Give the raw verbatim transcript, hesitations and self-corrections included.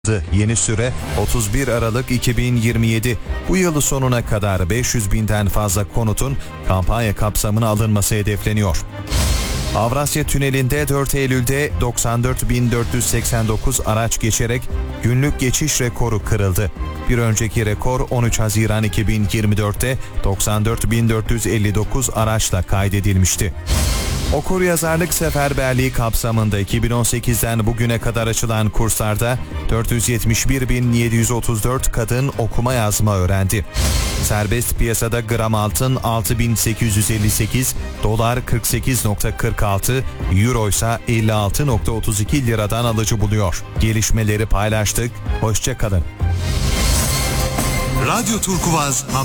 Yeni süre otuz bir Aralık iki bin yirmi yedi. Bu yıl sonuna kadar beş yüz binden fazla konutun kampanya kapsamına alınması hedefleniyor. Avrasya Tüneli'nde dört Eylül'de doksan dört bin dört yüz seksen dokuz araç geçerek günlük geçiş rekoru kırıldı. Bir önceki rekor on üç Haziran iki bin yirmi dörtte doksan dört bin dört yüz elli dokuz araçla kaydedilmişti. Okuryazarlık seferberliği kapsamında iki bin on sekizden bugüne kadar açılan kurslarda dört yüz yetmiş bir bin yedi yüz otuz dört kadın okuma yazma öğrendi. Serbest piyasada gram altın altı bin sekiz yüz elli sekiz, dolar kırk sekiz virgül kırk altı, euro ise elli altı virgül otuz iki liradan alıcı buluyor. Gelişmeleri paylaştık. Hoşça kalın. Radyo Turkuaz